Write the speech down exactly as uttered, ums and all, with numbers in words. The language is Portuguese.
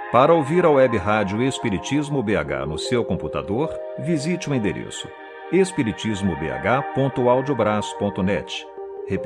Para ouvir a web rádio Espiritismo B H no seu computador, visite o endereço espiritismo b h ponto audiobras ponto net